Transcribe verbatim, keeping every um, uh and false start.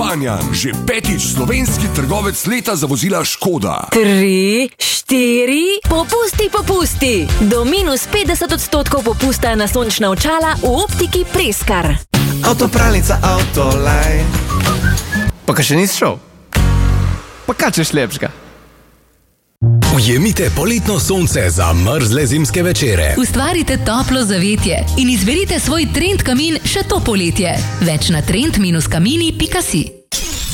Kranjan, že petič slovenski trgovec leta za vozila Škoda. Tri, štiri, popusti, popusti. Do minus petdeset odstotkov popusta na sončna očala v optiki Preskar. Avtopralnica Autolaj. Pa kaj še nisi šel? Pa kaj češ lepšega? Ujemite poletno sonce za mrzle zimske večere. Ustvarite toplo zavetje in izberite svoj trend kamin še to poletje. Več na trend kamini pika si.